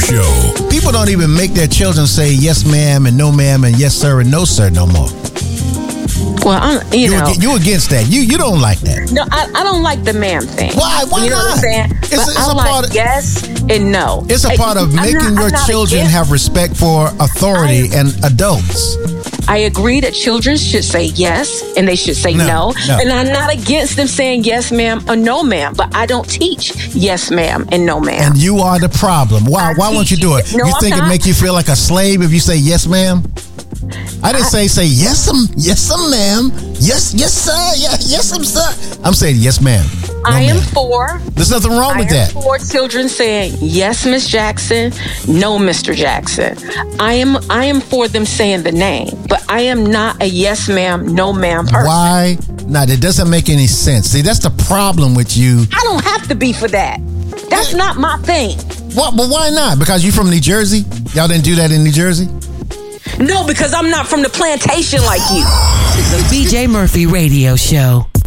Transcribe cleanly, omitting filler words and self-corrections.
Show. People don't even make their children say yes, ma'am, and no, ma'am, and yes, sir, and no, sir, no more. Well, you against that. You don't like that. No, I don't like the ma'am thing. Why you know not? What I'm saying? It's I a like part of, yes and no. It's a part of making your children have respect for authority and adults. I agree that children should say yes and they should say no. And I'm not against them saying yes, ma'am, or no, ma'am. But I don't teach yes, ma'am, and no, ma'am. And you are the problem. Why won't you do it? No, you think it make you feel like a slave if you say yes, ma'am? I didn't say yes, ma'am. Yes, sir. Yes, sir. I'm saying yes, ma'am. No, I am for. There's nothing wrong with that. I am for children saying yes, Miss Jackson, no, Mr. Jackson. I am for them saying the name, but I am not a yes, ma'am, no, ma'am person. Why? No, that doesn't make any sense. See, that's the problem with you. I don't have to be for that. That's not my thing. What? But why not? Because you from New Jersey? Y'all didn't do that in New Jersey? No, because I'm not from the plantation like you. The BJ Murphy Radio Show.